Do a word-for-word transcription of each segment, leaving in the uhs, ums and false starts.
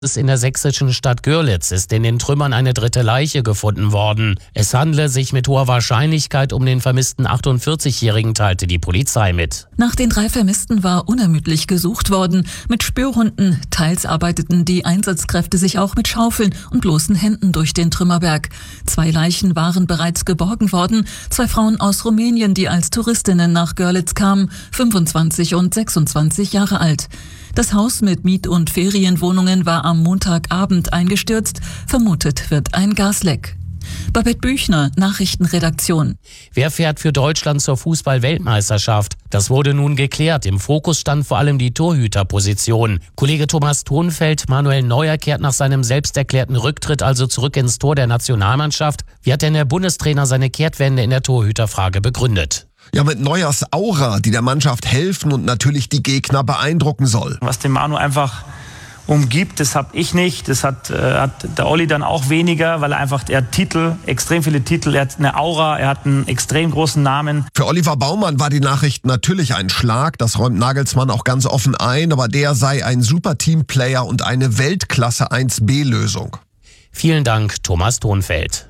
In der sächsischen Stadt Görlitz ist in den Trümmern eine dritte Leiche gefunden worden. Es handle sich mit hoher Wahrscheinlichkeit um den vermissten achtundvierzigjährigen, teilte die Polizei mit. Nach den drei Vermissten war unermüdlich gesucht worden. Mit Spürhunden. Teils arbeiteten die Einsatzkräfte sich auch mit Schaufeln und bloßen Händen durch den Trümmerberg. Zwei Leichen waren bereits geborgen worden. Zwei Frauen aus Rumänien, die als Touristinnen nach Görlitz kamen, fünfundzwanzig und sechsundzwanzig Jahre alt. Das Haus mit Miet- und Ferienwohnungen war am Montagabend eingestürzt. Vermutet wird ein Gasleck. Babette Büchner, Nachrichtenredaktion. Wer fährt für Deutschland zur Fußball-Weltmeisterschaft? Das wurde nun geklärt. Im Fokus stand vor allem die Torhüterposition. Kollege Thomas Thonfeld, Manuel Neuer kehrt nach seinem selbst erklärten Rücktritt also zurück ins Tor der Nationalmannschaft. Wie hat denn der Bundestrainer seine Kehrtwende in der Torhüterfrage begründet? Ja, mit Neuers Aura, die der Mannschaft helfen und natürlich die Gegner beeindrucken soll. Was den Manu einfach umgibt, das habe ich nicht. Das hat, äh, hat der Olli dann auch weniger, weil er einfach, er hat Titel, extrem viele Titel, er hat eine Aura, er hat einen extrem großen Namen. Für Oliver Baumann war die Nachricht natürlich ein Schlag, das räumt Nagelsmann auch ganz offen ein, aber der sei ein super Teamplayer und eine Weltklasse eins B Lösung. Vielen Dank, Thomas Thonfeld.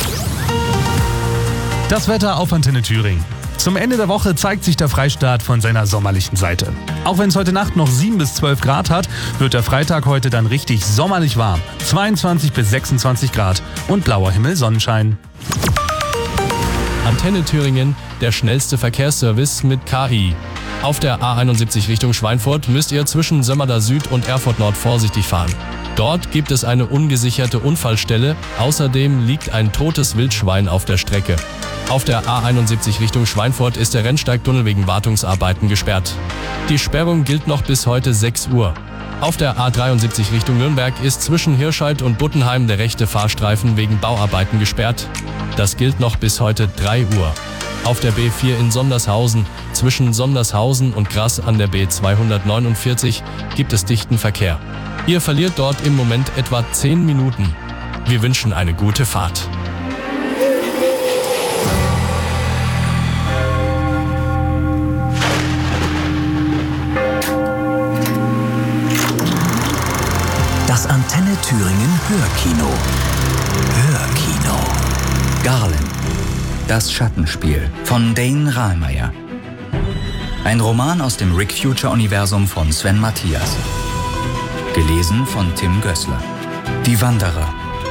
Das Wetter auf Antenne Thüringen. Zum Ende der Woche zeigt sich der Freistaat von seiner sommerlichen Seite. Auch wenn es heute Nacht noch sieben bis zwölf Grad hat, wird der Freitag heute dann richtig sommerlich warm. zweiundzwanzig bis sechsundzwanzig Grad und blauer Himmel, Sonnenschein. Antenne Thüringen, der schnellste Verkehrsservice mit K I. Auf der A einundsiebzig Richtung Schweinfurt müsst ihr zwischen Sömmerda Süd und Erfurt Nord vorsichtig fahren. Dort gibt es eine ungesicherte Unfallstelle. Außerdem liegt ein totes Wildschwein auf der Strecke. Auf der A einundsiebzig Richtung Schweinfurt ist der Rennsteigtunnel wegen Wartungsarbeiten gesperrt. Die Sperrung gilt noch bis heute sechs Uhr. Auf der A dreiundsiebzig Richtung Nürnberg ist zwischen Hirscheid und Buttenheim der rechte Fahrstreifen wegen Bauarbeiten gesperrt. Das gilt noch bis heute drei Uhr. Auf der B vier in Sondershausen zwischen Sondershausen und Grass an der B zweihundertneunundvierzig gibt es dichten Verkehr. Ihr verliert dort im Moment etwa zehn Minuten. Wir wünschen eine gute Fahrt. Das Antenne Thüringen Hörkino. Hörkino. Garland. Das Schattenspiel von Dane Rahlmeier. Ein Roman aus dem Rick Future-Universum von Sven Matthias. Gelesen von Tim Gößler. Die Wanderer.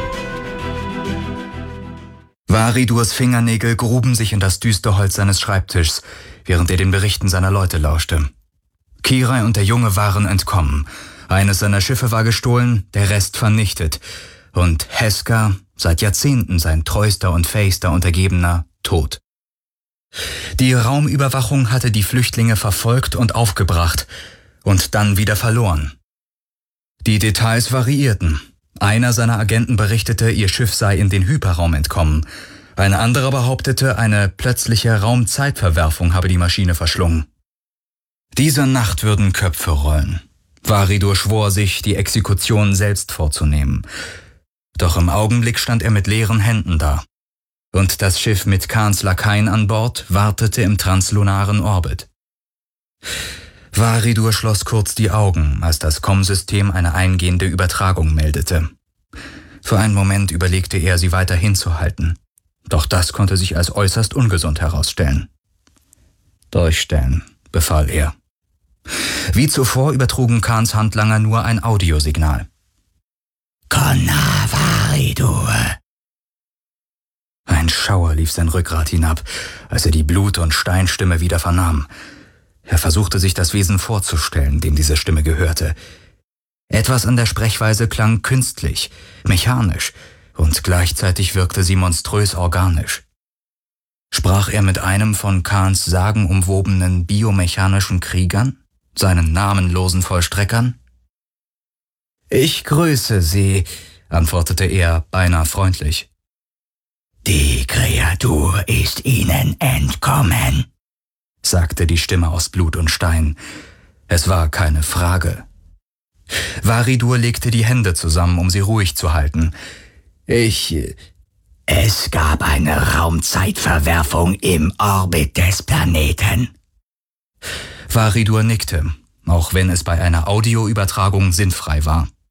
Varidurs Fingernägel gruben sich in das düstere Holz seines Schreibtischs, während er den Berichten seiner Leute lauschte. Kirai und der Junge waren entkommen. Eines seiner Schiffe war gestohlen, der Rest vernichtet. Und Heska, seit Jahrzehnten sein treuster und fähigster Untergebener, tot. Die Raumüberwachung hatte die Flüchtlinge verfolgt und aufgebracht und dann wieder verloren. Die Details variierten. Einer seiner Agenten berichtete, ihr Schiff sei in den Hyperraum entkommen. Ein anderer behauptete, eine plötzliche Raumzeitverwerfung habe die Maschine verschlungen. Dieser Nacht würden Köpfe rollen. Varidur schwor sich, die Exekution selbst vorzunehmen. Doch im Augenblick stand er mit leeren Händen da. Und das Schiff mit Khans Lakaien an Bord wartete im translunaren Orbit. Varidur schloss kurz die Augen, als das Komm-System eine eingehende Übertragung meldete. Für einen Moment überlegte er, sie weiter hinzuhalten. Doch das konnte sich als äußerst ungesund herausstellen. Durchstellen, befahl er. Wie zuvor übertrugen Khans Handlanger nur ein Audiosignal. Konna Varidur. Ein Schauer lief sein Rückgrat hinab, als er die Blut- und Steinstimme wieder vernahm. Er versuchte sich das Wesen vorzustellen, dem diese Stimme gehörte. Etwas an der Sprechweise klang künstlich, mechanisch und gleichzeitig wirkte sie monströs organisch. Sprach er mit einem von Khans sagenumwobenen biomechanischen Kriegern, seinen namenlosen Vollstreckern? »Ich grüße Sie«, antwortete er beinahe freundlich. »Die Kreatur ist Ihnen entkommen«, sagte die Stimme aus Blut und Stein. Es war keine Frage. Varidur legte die Hände zusammen, um sie ruhig zu halten. »Ich... Es gab eine Raumzeitverwerfung im Orbit des Planeten.« Varidur nickte, auch wenn es bei einer Audioübertragung sinnfrei war.